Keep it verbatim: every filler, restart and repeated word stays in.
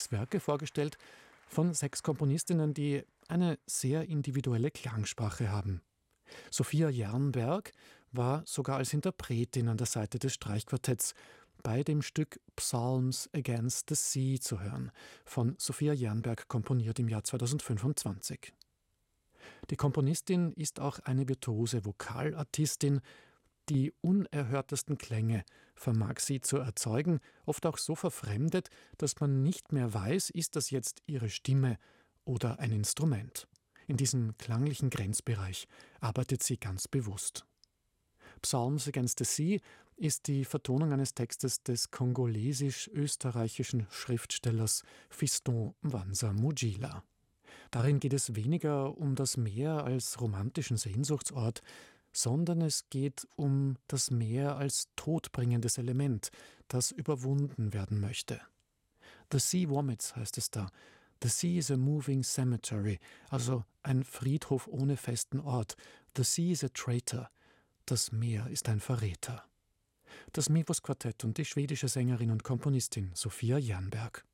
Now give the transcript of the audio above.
Werke vorgestellt von sechs Komponistinnen, die eine sehr individuelle Klangsprache haben. Sophia Jernberg war sogar als Interpretin an der Seite des Streichquartetts bei dem Stück Psalms Against the Sea zu hören, von Sophia Jernberg komponiert im Jahr zweitausendfünfundzwanzig. Die Komponistin ist auch eine virtuose Vokalartistin. Die unerhörtesten Klänge vermag sie zu erzeugen, oft auch so verfremdet, dass man nicht mehr weiß, ist das jetzt ihre Stimme oder ein Instrument. In diesem klanglichen Grenzbereich arbeitet sie ganz bewusst. Psalms Against the Sea ist die Vertonung eines Textes des kongolesisch-österreichischen Schriftstellers Fiston Mwanza Mujila. Darin geht es weniger um das Meer als romantischen Sehnsuchtsort, sondern es geht um das Meer als todbringendes Element, das überwunden werden möchte. The sea vomits heißt es da. The sea is a moving cemetery, also ein Friedhof ohne festen Ort. The sea is a traitor. Das Meer ist ein Verräter. Das Mivos Quartett und die schwedische Sängerin und Komponistin Sophia Jernberg.